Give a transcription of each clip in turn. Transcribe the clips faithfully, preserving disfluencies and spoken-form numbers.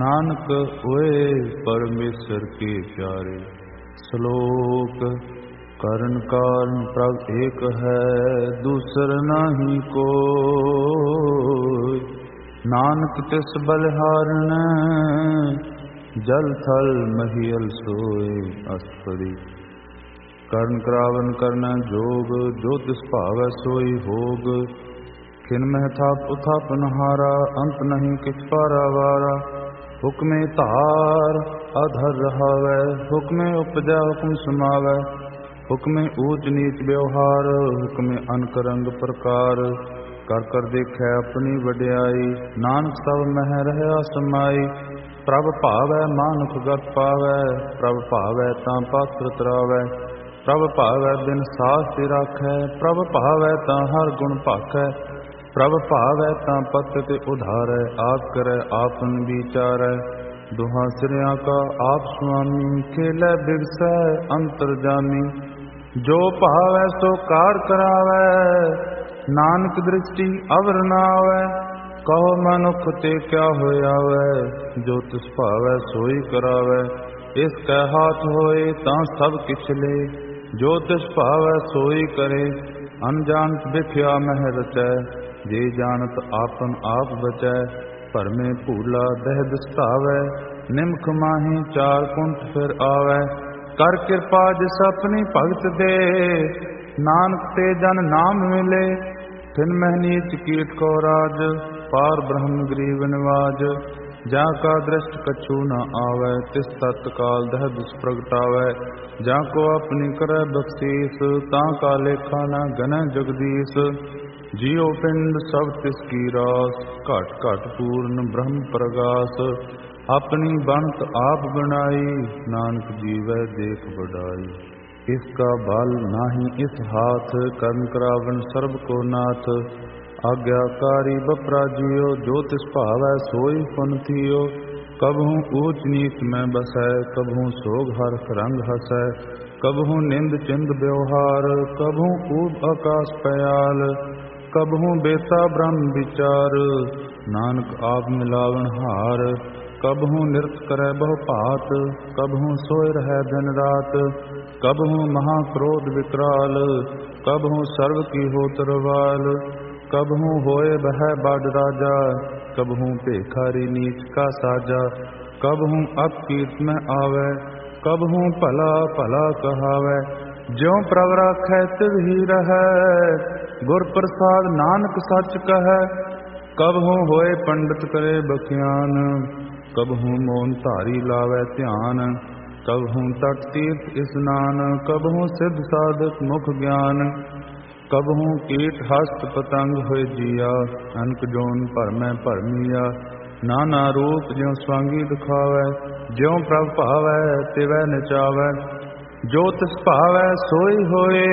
नानक होए परमेश्वर के प्यारे। श्लोक करण कारण प्रभ एक है, दूसर नाही कोई। नानक तिस बलिहारण, जल थल महियल सोए अस्तरी। करण करावन करना जोग, जो तिस भावै सोई भोग। खिन मह थाप उथापन हारा, अंत नहीं किछ पारावारा। हुक्मे धार अधर रहावै, हुक्मे उपजा हुक्म समावै। हुक्मे ऊच नीच व्यवहार, हुक्मे अनकरंग प्रकार। कर कर देखै अपनी वड्याई, नानक सब मह रहया समाई। प्रभ भावै मानुख गत पावै, प्रभ भावै तां पात्र तरावै। प्रभ भावै बिन सास ते राखै, प्रभ भावै तां हर गुण भाखै। प्रभ भावै तां पत ते उधारै, आप करै आपन विचारै। दुहा सिरिया का आप स्वामी, खेलै बिगसै अंतरजामी। जो भावै सो कार करावै, नानक दृष्टि अवर न आवै। कहो मनुख ते क्या होयावै, जो तिस भावै सोई करावै। इस कै हाथ होए तां सब किछ ले, जो तिस भावै सोई करे। अनजानत बिख्या मह रचै, जे जानत आपन आप बचै। भरमे भूला दह दस्तावै, निमख माही चार कुंठ फिर आवै। कर कृपा जिस अपनी भगत दे, नानक ते जन नाम मिले। फिन मह नीच कीट को राज, पार ब्रह्म गरीब निवाज। जा का दृष्ट कछु न आवै, तिस तत्काल दह दुष प्रगटावै। जा को अपनी करੈ बख्शीस, तां का लेखा न गनै जगदीश। जियो पिंड सब तिसकी रास, घट घट पूर्ण ब्रह्म प्रगास। अपनी बनत आप बनाई, नानक जीवै देख बड़ाई। इसका बल नाही इस हाथ, कर्म करावन सर्ब को नाथ। आज्ञाकारी बपराजियो, जो तिस भावै सोई पुन थियो। कबहू ऊच नीच में बसै, कबहू सोग हर्ष रंग हसै। कबहू निंद चिंद व्यवहार, कबहू ऊब आकाश पयाल। कबहू बेता ब्रह्म विचार, नानक आप मिलावन हार। कबहू नृत करੈ बहु भात, कबहू सोय रहै दिन रात। कबहू महाक्रोध विकराल, कबहू सर्व की होत रवाल। कबहू होए बह बाड राजा, कबहू भेखारी नीच का साजा। कबहू अपकीर्त में आवै, कबहू भला भला कहावै। ज्यों प्रभ राखै तिव ही रहै, गुर प्रसाद नानक सच कहै। कबहू होए पंडित करे बख्यान, कबहू मोन धारी लावै ध्यान। कबहू तट तीर्थ स्नान, कबहू सिद्ध साधक मुख ज्ञान। कबहू कीट हस्त पतंग होए जिया, अनक जोन भरमै भरमिया। नाना रूप ज्यों स्वांगी दिखावै, ज्यों प्रभ भावै तिवै नचावै। जो तिस भावै सोई होए,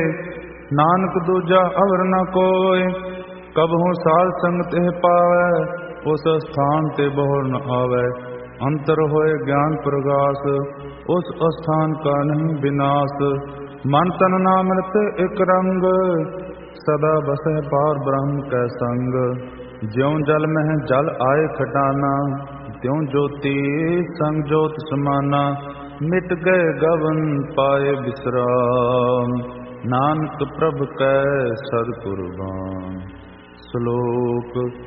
नानक दूजा अवर न कोय। कबहू साध संग तिह पावै, उस स्थान ते बहुर न आवै। अंतर होए ज्ञान प्रगास, उस स्थान का नहीं विनाश। मन तन नामृत एक रंग, सदा बसै पार ब्रह्म कै संग। ज्यों जल मह जल आए खटाना, त्यों ज्योति संग ज्योत समाना। मिट गए गवन पाए विश्राम, नानक प्रभ कै सद्गुरबान। श्लोक